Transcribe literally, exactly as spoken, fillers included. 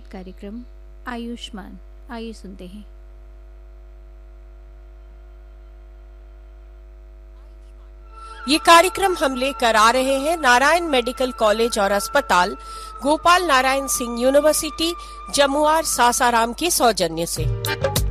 प्रायोजित कार्यक्रम आयुष्मान, आइए सुनते हैं। ये कार्यक्रम हम लेकर आ रहे हैं नारायण मेडिकल कॉलेज और अस्पताल, गोपाल नारायण सिंह यूनिवर्सिटी, जमुआर, सासाराम के सौजन्य से।